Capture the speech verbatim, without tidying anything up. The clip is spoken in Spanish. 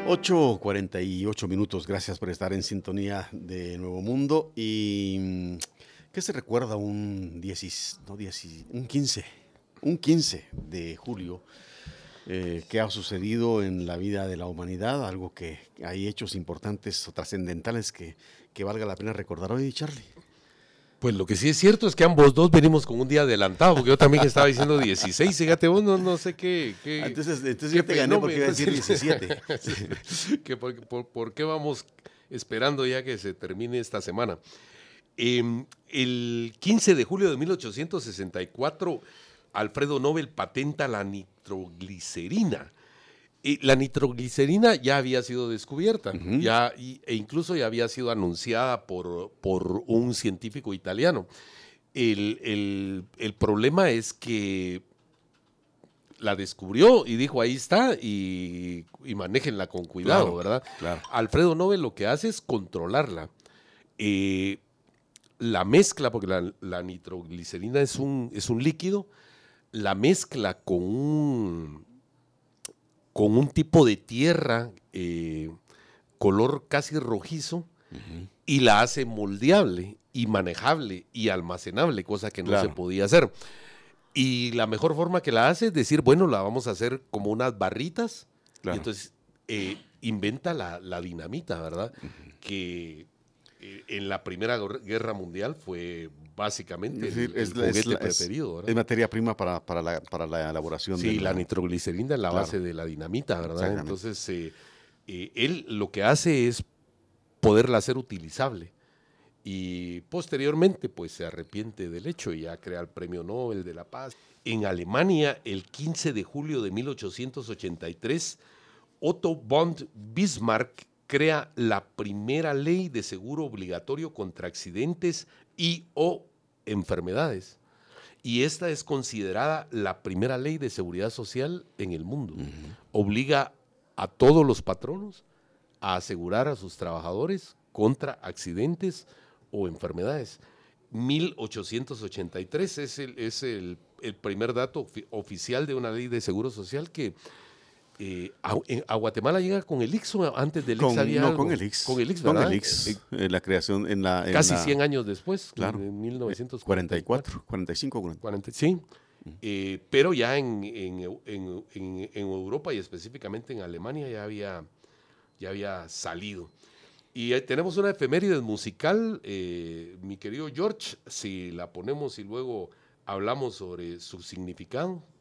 ocho cuarenta y ocho minutos, gracias por estar en sintonía de Nuevo Mundo. ¿Y mm, qué se recuerda un, diez, no, diez, un quince? Un quince de julio, eh, ¿qué ha sucedido en la vida de la humanidad? Algo que hay hechos importantes o trascendentales que, que valga la pena recordar hoy, Charlie. Pues lo que sí es cierto es que ambos dos venimos con un día adelantado, porque yo también estaba diciendo dieciséis, fíjate vos, no, no sé qué... qué Ah, entonces entonces qué yo te gané porque iba a decir fenómeno. diecisiete. que por, por, ¿Por qué vamos esperando ya que se termine esta semana? Eh, el quince de julio de mil ochocientos sesenta y cuatro, Alfredo Nobel patenta la nitroglicerina. Y la nitroglicerina ya había sido descubierta, Ujú. ya, y, e incluso ya había sido anunciada por, por un científico italiano. El, el, el problema es que la descubrió y dijo, ahí está, y, y manéjenla con cuidado, Claro, ¿verdad? claro. Alfredo Nobel lo que hace es controlarla. Eh, la mezcla, porque la, la nitroglicerina es un, es un líquido, la mezcla con un, con un tipo de tierra eh, color casi rojizo Ujú. y la hace moldeable y manejable y almacenable, cosa que no Claro. se podía hacer. Y la mejor forma que la hace es decir, bueno, la vamos a hacer como unas barritas. Y Claro. entonces eh, inventa la, la dinamita, ¿verdad? Que eh, en la Primera Guerra Mundial fue básicamente Es el, decir, el es, la- es juguete la- es- preferido, ¿verdad? es materia prima para, para la, para la elaboración de Sí, la la... nitroglicerina es la Claro. base de la dinamita, ¿verdad? Exactamente. Entonces, eh, eh, él lo que hace es poderla hacer utilizable. Y posteriormente, pues se arrepiente del hecho y ya crea el Premio Nobel de la Paz. En Alemania, el quince de julio de mil ochocientos ochenta y tres, Otto von Bismarck crea la primera ley de seguro obligatorio contra accidentes y o enfermedades. Y esta es considerada la primera ley de seguridad social en el mundo. Ujú. Obliga a todos los patronos a asegurar a sus trabajadores contra accidentes o enfermedades. mil ochocientos ochenta y tres es el, es el, el primer dato ofi- oficial de una ley de seguro social que eh, a, en- a Guatemala llega con el I X o antes del I X Con, había no, con algo. el I X. Con el I X, Con el ¿verdad? Eh, I X. eh, la creación en la... En casi la cien años después, claro. en mil eh, novecientos cuarenta cuarenta y y cuatro. cuatro, cuarenta y cinco, cuarenta. cuarenta, sí, eh, pero ya en, en, en, en, en Europa y específicamente en Alemania ya había, ya había salido. Y eh, tenemos una efeméride musical, eh, mi querido George, si la ponemos y luego hablamos sobre su significado.